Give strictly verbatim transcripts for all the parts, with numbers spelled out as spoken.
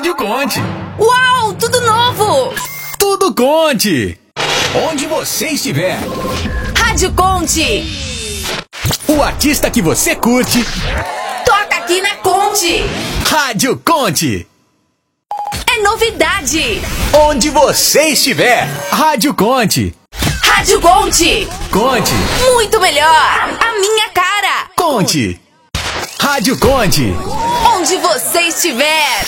Rádio Conte. Uau, tudo novo! Tudo Conte. Onde você estiver. Rádio Conte. O artista que você curte. Toca aqui na Conte. Rádio Conte. É novidade. Onde você estiver. Rádio Conte. Rádio Conte. Conte. Muito melhor. A minha cara. Conte. Rádio Conte. Onde você estiver.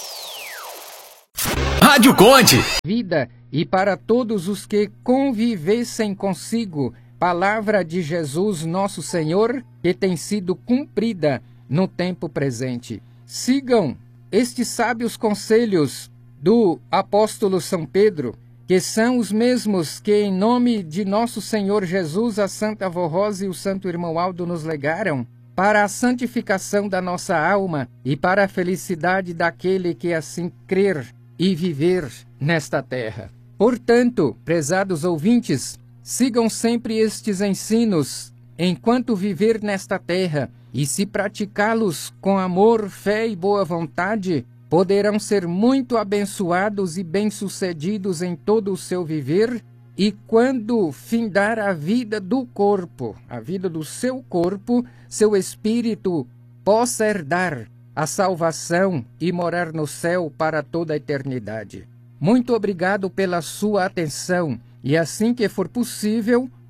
Rádio Conte. Vida e para todos os que convivessem consigo, palavra de Jesus nosso Senhor, que tem sido cumprida no tempo presente. Sigam estes sábios conselhos do apóstolo São Pedro, que são os mesmos que, em nome de nosso Senhor Jesus, a Santa Avó Rosa e o Santo Irmão Aldo nos legaram, para a santificação da nossa alma e para a felicidade daquele que assim crer e viver nesta terra. Portanto, prezados ouvintes, sigam sempre estes ensinos enquanto viver nesta terra, e se praticá-los com amor, fé e boa vontade, poderão ser muito abençoados e bem-sucedidos em todo o seu viver, e quando findar a vida do corpo, a vida do seu corpo, seu espírito possa herdar a salvação e morar no céu para toda a eternidade. Muito obrigado pela sua atenção, e assim que for possível,